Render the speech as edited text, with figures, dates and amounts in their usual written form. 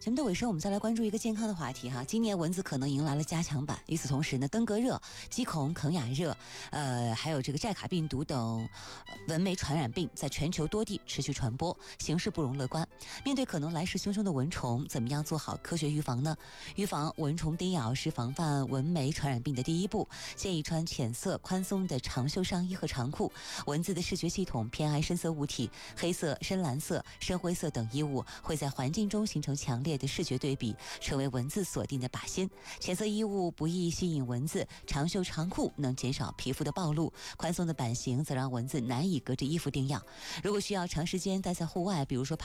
节目的尾声，我们再来关注一个健康的话题哈。今年蚊子可能迎来了加强版，与此同时呢，登革热、鸡孔、肯雅热，还有这个寨卡病毒等蚊媒传染病在全球多地持续传播，形势不容乐观。面对可能来势汹汹的蚊虫，怎么样做好科学预防呢？预防蚊虫叮咬是防范蚊媒传染病的第一步，建议穿浅色宽松的长袖上衣和长裤。蚊子的视觉系统偏爱深色物体，黑色、深蓝色、深灰色等衣物会在环境中形成强烈的视觉对比，成为蚊子锁定的靶心。浅色衣物不易吸引蚊子，长袖长裤能减少皮肤的暴露，宽松的版型则让蚊子难以隔着衣服叮咬。如果需要长时间待在户外，比如说